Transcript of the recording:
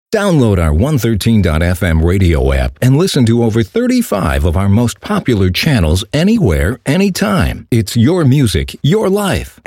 Download our 113.fm radio app and listen to over 35 of our most popular channels anywhere, anytime. It's your music, your life.